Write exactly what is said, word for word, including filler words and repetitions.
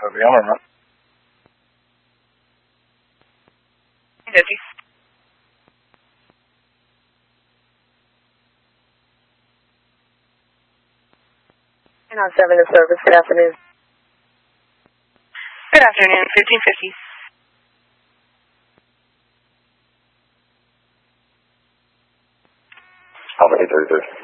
of the element. fifty. And on seven to service, good afternoon. Good afternoon, fifteen fifty. Albany thirty-three.